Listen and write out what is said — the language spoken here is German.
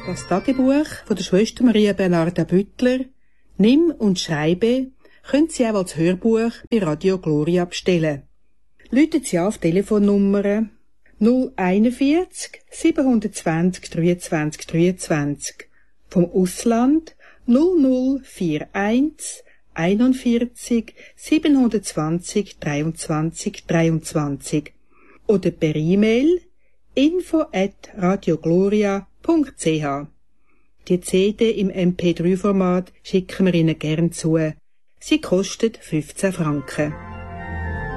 Das Tagebuch von der Schwester Maria Bernarda Büttler, Nimm und Schreibe, können Sie auch als Hörbuch bei Radio Gloria bestellen. Rufen Sie auf Telefonnummer 041 720 23 23, vom Ausland 0041 41 720 23 23 oder per E-Mail info@radiogloria.ch. Die CD im MP3-Format schicken wir Ihnen gern zu. Sie kostet 15 Franken.